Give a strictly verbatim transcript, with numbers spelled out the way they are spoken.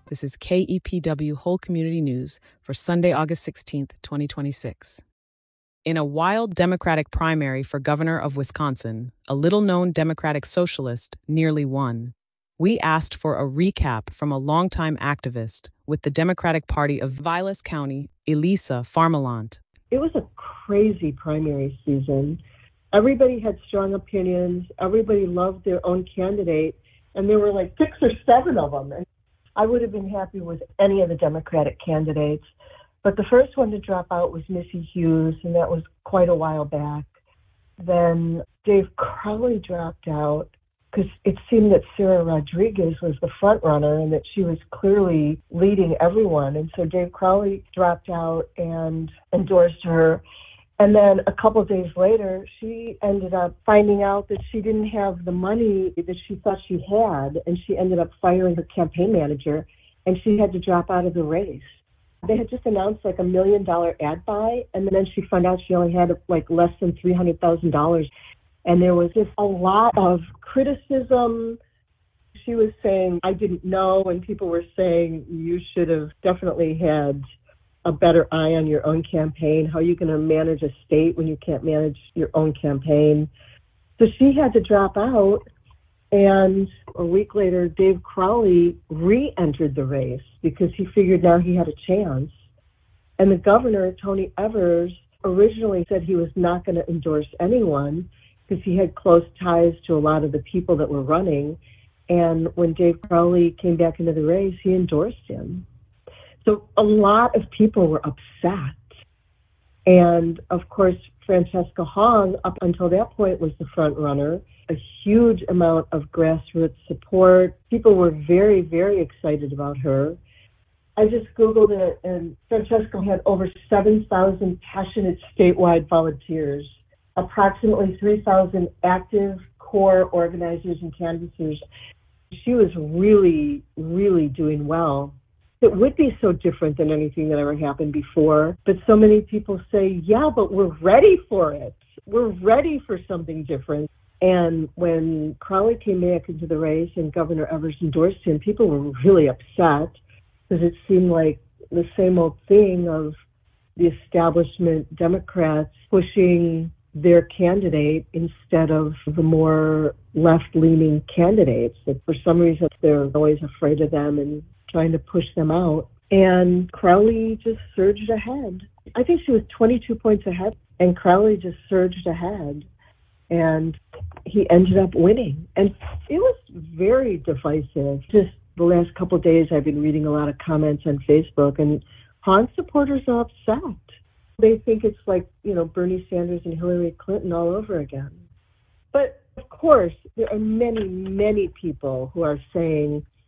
This is K E P W Whole Community News for Sunday, August sixteenth, twenty twenty-six. In a wild Democratic primary for governor of Wisconsin, a little-known Democratic socialist nearly won. We asked for a recap from a longtime activist with the Democratic Party of Vilas County, Elisa Farmalant. It was a crazy primary season. Everybody had strong opinions. Everybody loved their own candidate, and there were like six or seven of them. And I would have been happy with any of the Democratic candidates. But the first one to drop out was Missy Hughes, and that was quite a while back. Then Dave Crowley dropped out because it seemed that Sarah Rodriguez was the front runner and that she was clearly leading everyone. And so Dave Crowley dropped out and endorsed her. And then a couple of days later, she ended up finding out that she didn't have the money that she thought she had, and she ended up firing her campaign manager, and she had to drop out of the race. They had just announced like a million dollar ad buy, and then she found out she only had like less than three hundred thousand dollars. And there was just a lot of criticism. She was saying, I didn't know, and people were saying, you should have definitely had a better eye on your own campaign. How are you going to manage a state when you can't manage your own campaign? So she had to drop out. And a week later, Dave Crowley re-entered the race because he figured now he had a chance. And the governor, Tony Evers, originally said he was not going to endorse anyone because he had close ties to a lot of the people that were running. And when Dave Crowley came back into the race, he endorsed him. So a lot of people were upset. And of course, Francesca Hong, up until that point, was the front runner. A huge amount of grassroots support. People were very, very excited about her. I just Googled it, and Francesca had over seven thousand passionate statewide volunteers, approximately three thousand active core organizers and canvassers. She was really, really doing well. It would be so different than anything that ever happened before, but so many people say, yeah, but we're ready for it. We're ready for something different. And when Crowley came back into the race and Governor Evers endorsed him, people were really upset because it seemed like the same old thing of the establishment Democrats pushing their candidate instead of the more left-leaning candidates. That for some reason, they're always afraid of them and trying to push them out. And Crowley just surged ahead. I think she was twenty-two points ahead, and Crowley just surged ahead. And he ended up winning. And it was very divisive. Just the last couple of days, I've been reading a lot of comments on Facebook, and Hahn supporters are upset. They think it's like, you know, Bernie Sanders and Hillary Clinton all over again. But of course, there are many, many people who are saying